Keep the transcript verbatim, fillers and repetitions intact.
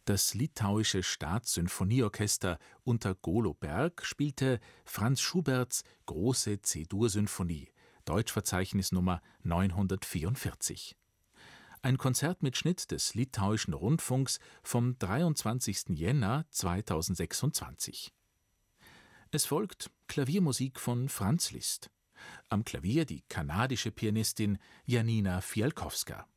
Das Litauische Staatssymphonieorchester unter Golo Berg spielte Franz Schuberts Große C-Dur-Symphonie, Deutschverzeichnis Nummer neunhundertvierundvierzig. Ein Konzert mit Schnitt des Litauischen Rundfunks vom dreiundzwanzigsten Jänner zweitausendsechsundzwanzig. Es folgt Klaviermusik von Franz Liszt. Am Klavier die kanadische Pianistin Janina Fialkowska.